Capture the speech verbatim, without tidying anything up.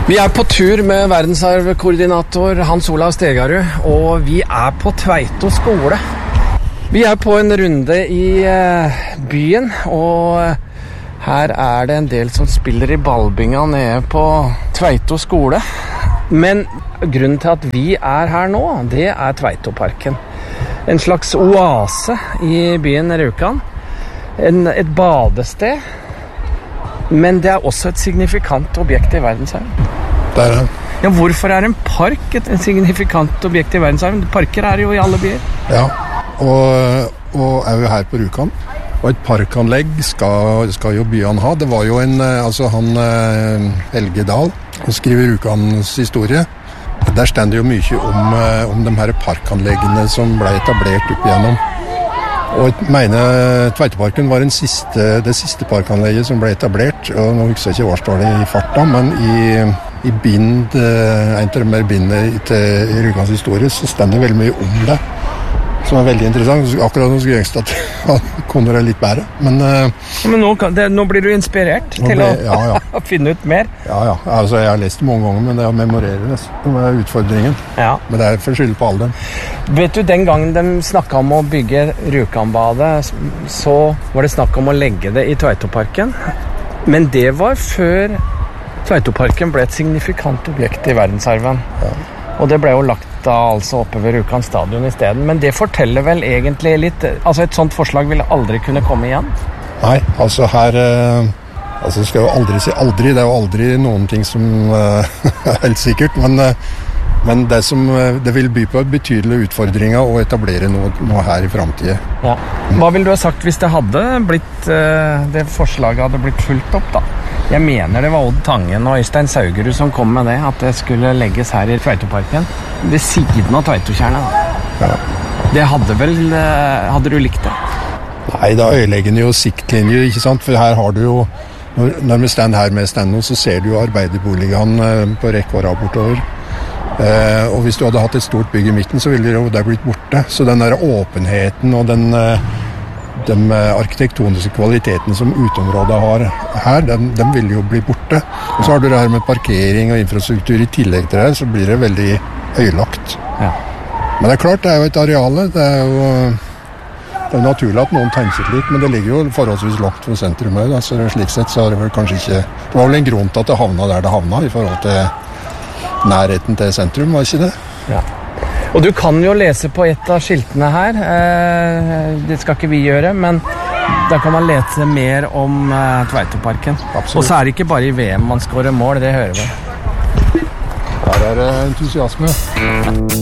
Vi er på tur med verdensarvkoordinator Hans Olav Stegarud, og vi er på Tveito skole. Vi er på en runde i byen, og her er det en del som spiller i ballbinga nede på Tveito skole. Men grunnen til at vi er her nå, det er Tveitoparken. En slags oase i byen Rjukan. En, et badested. Men det er også et signifikant objekt i verdensarven. Det er det. Ja, hvorfor er en park et signifikant objekt i verdensarven? Parker er jo i alle byer. Ja, og, og er jo her på Rjukan. Og et parkanlegg skal, skal jo byen ha. Det var jo en, altså han Helge Dahl, som skriver Rjukans historie. Der stender det jo mye om, om de her parkanleggene som ble etablert opp igjennom. Og jeg mener Tveitoparken var den siste, det siste parkanlegget som ble etablert, og nå husker jeg ikke årstallet i farta, men i, i bind, en av de mer bindene til Rjukans historie, så stender det veldig mye om det, som er veldig interessant. Akkurat nå skulle jeg ønske at han kunne være litt bedre, men... Men nå, kan, det, nå blir du inspirert nå til ble, å, ja, ja. å finne ut mer. Ja, ja. Altså, jeg har lest det mange ganger, men det er å memorere det, som er utfordringen. Ja. Men det er for skyld på alderen. Vet du, den gangen de snakket om å bygge Rjukanbadet, så var det snakk om å legge det i Tveitoparken. Men det var før Tveitoparken ble et signifikant objekt i verdensarven. Ja. Og det ble jo lagt da altså oppe ved Rjukan stadion i stedet. Men det forteller vel egentlig litt... Altså et sånt forslag ville aldri kunne komme igjen? Nei, altså her... Altså skal jo aldri si aldri. Det er jo aldri noen ting som uh, er helt sikkert. Men, uh, men det som uh, det vil by på betydelige utfordringer å etablere noe, noe her i fremtiden. Ja. Hva ville du ha sagt hvis det hadde blitt... Uh, det forslaget hadde blitt fulgt opp da? Jeg mener det var Odd Tangen og Øystein Saugerud som kom med det, at det skulle legges her i Tveitoparken, ved siden av Tveitotjernet. Ja. Det hadde vel... Hadde du likt det? Nei, da øyelegger jo siktlinjer, ikke sant? For her har du jo... Når, når vi stender her med standen, så ser du jo arbeiderboligene på rekke og rad bortover. Eh, og hvis du hadde hatt et stort bygg i midten, så ville det jo der blitt borte. Så den der åpenheten og den... de arkitektoniske kvalitetene som utområdet har her, den, den vil jo bli borte. Og så har du det her med parkering og infrastruktur i tillegg til det, så blir det veldig øylagt. Ja. Men det er klart, det er jo et areale, det er jo, det er naturlig at noen tenker litt, men det ligger jo forholdsvis lagt for sentrum her, så slik sett så har det vel kanskje ikke... Det var vel en grunn til at det havna der det havna, i forhold til nærheten til sentrum, var ikke det? Ja. Og du kan jo lese på et av skiltene her, det skal ikke vi gjøre, men da kan man lese mer om Tveitoparken. Absolutt. Og så er det ikke bare i V M man skårer mål, det hører vi. Her er det entusiasme.